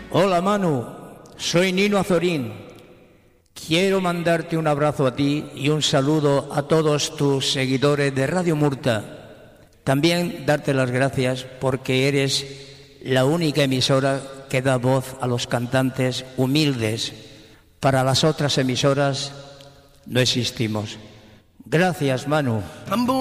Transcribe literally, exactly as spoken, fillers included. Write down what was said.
Hola Manu, soy Nino Azorín. Quiero mandarte un abrazo a ti y un saludo a todos tus seguidores de Radio Murta. También darte las gracias porque eres la única emisora que da voz a los cantantes humildes. Para las otras emisoras no existimos. Gracias, Manu.